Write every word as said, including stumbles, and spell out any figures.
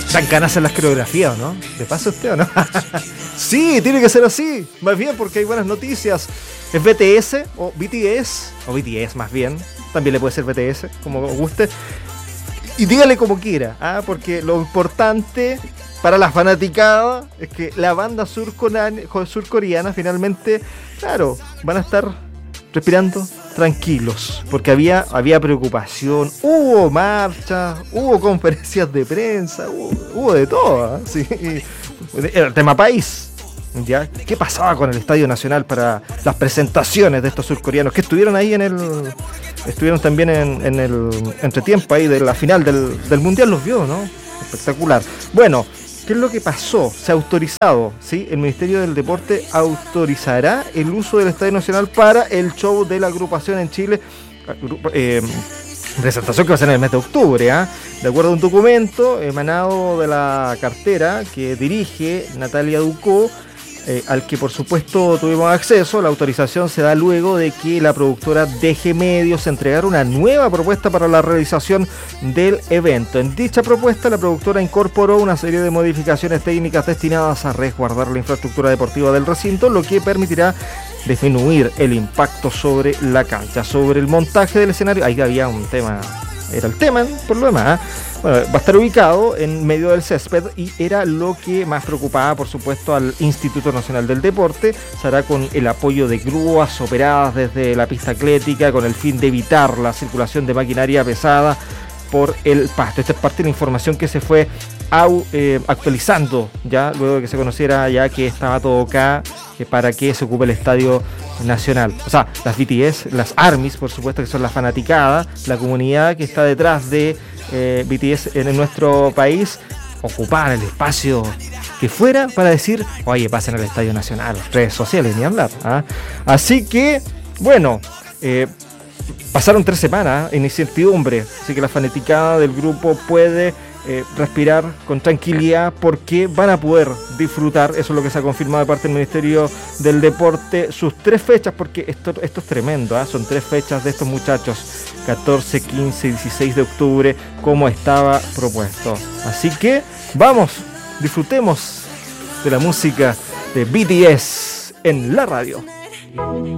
Dan ganas en las coreografías, ¿no? ¿Le pasa a usted o no? Sí, tiene que ser así. Más bien porque hay buenas noticias. Es B T S o B T S, o B T S más bien. También le puede ser B T S, como guste. Y dígale como quiera, ¿ah? Porque lo importante para la fanaticada es que la banda surcoreana, surcoreana finalmente, claro, van a estar respirando tranquilos, porque había, había preocupación, hubo marchas, hubo conferencias de prensa, hubo, hubo de todo, ¿eh? Sí. Era el tema país, ¿ya? ¿Qué pasaba con el Estadio Nacional para las presentaciones de estos surcoreanos que estuvieron ahí en el, estuvieron también en, en el entretiempo ahí de la final del, del Mundial, los vio, ¿no? Espectacular. Bueno, ¿qué es lo que pasó? Se ha autorizado, ¿sí? El Ministerio del Deporte autorizará el uso del Estadio Nacional para el show de la agrupación en Chile, eh, presentación que va a ser en el mes de octubre, ¿eh? De acuerdo a un documento emanado de la cartera que dirige Natalia Ducó, eh, al que por supuesto tuvimos acceso. La autorización se da luego de que la productora D G Medios entregara una nueva propuesta para la realización del evento. En dicha propuesta, la productora incorporó una serie de modificaciones técnicas destinadas a resguardar la infraestructura deportiva del recinto, lo que permitirá disminuir el impacto sobre la cancha. Sobre el montaje del escenario, ahí había un tema, era el tema por lo demás, ¿eh? Bueno, va a estar ubicado en medio del césped y era lo que más preocupaba, por supuesto, al Instituto Nacional del Deporte. Se hará con el apoyo de grúas operadas desde la pista atlética con el fin de evitar la circulación de maquinaria pesada por el pasto. Esta es parte de la información que se fue au, eh, actualizando ya luego de que se conociera ya que estaba todo acá eh, para que se ocupe el Estadio Nacional. O sea, las B T S, las ARMYs, por supuesto, que son las fanaticadas, la comunidad que está detrás de eh, B T S en nuestro país, ocupar el espacio que fuera para decir, oye, pasen al Estadio Nacional, las redes sociales, ni hablar, ¿ah? Así que, bueno, eh, pasaron tres semanas en incertidumbre, así que la fanaticada del grupo puede eh, respirar con tranquilidad porque van a poder disfrutar, eso es lo que se ha confirmado de parte del Ministerio del Deporte, sus tres fechas, porque esto, esto es tremendo, ¿eh? Son tres fechas de estos muchachos, catorce, quince y dieciséis de octubre, como estaba propuesto. Así que vamos, disfrutemos de la música de B T S en la radio.